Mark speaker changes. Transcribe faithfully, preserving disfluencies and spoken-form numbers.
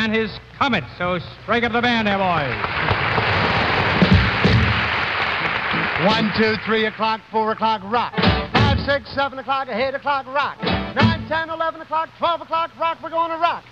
Speaker 1: and his Comet. So strike up the band there, boys.
Speaker 2: One, two, three o'clock, four o'clock, rock. Five, six, seven o'clock, eight o'clock, rock. Nine, ten, eleven o'clock, twelve o'clock, rock. We're going to rock.